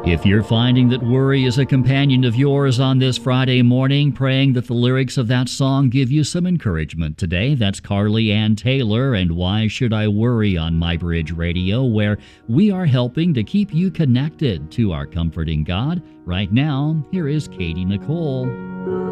If you're finding that worry is a companion of yours on this Friday morning, praying that the lyrics of that song give you some encouragement today, that's Carly Ann Taylor and Why Should I Worry on My Bridge Radio, where we are helping to keep you connected to our comforting God. Right now, here is Katie Nicole.